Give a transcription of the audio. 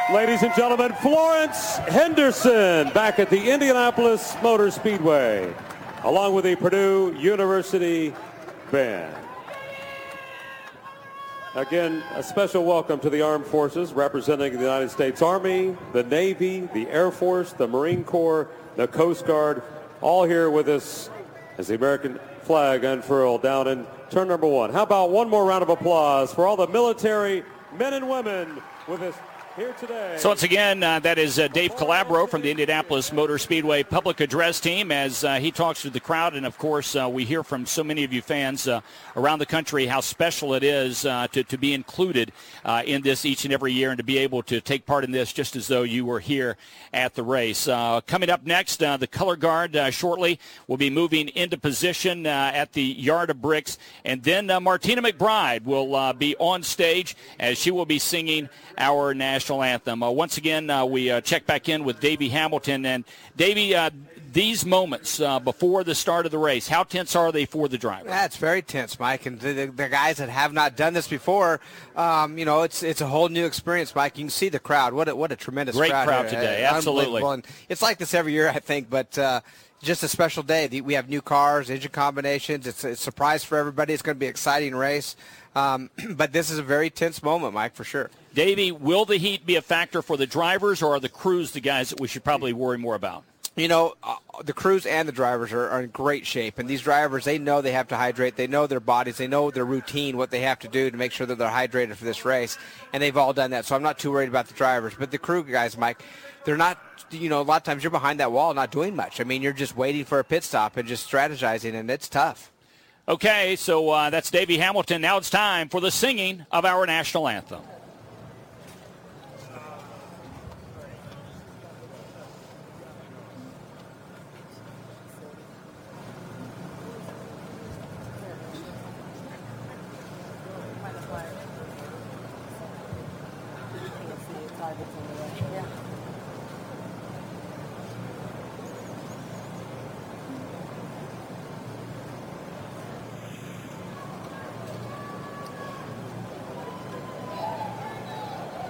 Ladies and gentlemen, Florence Henderson back at the Indianapolis Motor Speedway, along with the Purdue University Band. Again, a special welcome to the Armed Forces representing the United States Army, the Navy, the Air Force, the Marine Corps, the Coast Guard, all here with us as the American flag unfurled down in turn number 1. How about one more round of applause for all the military men and women with us here today. So once again, that is Dave Calabro from the Indianapolis Motor Speedway public address team as he talks to the crowd. And, of course, we hear from so many of you fans around the country how special it is to be included in this each and every year and to be able to take part in this just as though you were here at the race. Coming up next, the color guard shortly will be moving into position at the Yard of Bricks. And then Martina McBride will be on stage as she will be singing our national anthem. Once again, we check back in with Davey Hamilton. And Davey, these moments before the start of the race, how tense are they for the driver? Yeah, it's very tense, Mike. And the guys that have not done this before, it's a whole new experience, Mike. You can see the crowd. What a tremendous great crowd here. Today. Absolutely. And it's like this every year, I think, but just a special day. We have new cars, engine combinations. It's a surprise for everybody. It's going to be an exciting race. But this is a very tense moment, Mike, for sure. Davey, will the heat be a factor for the drivers, or are the crews the guys that we should probably worry more about? You know, the crews and the drivers are in great shape. And these drivers, they know they have to hydrate. They know their bodies. They know their routine, what they have to do to make sure that they're hydrated for this race. And they've all done that. So I'm not too worried about the drivers. But the crew guys, Mike, they're not, a lot of times you're behind that wall not doing much. I mean, you're just waiting for a pit stop and just strategizing, and it's tough. Okay, so that's Davey Hamilton. Now it's time for the singing of our national anthem. Yeah.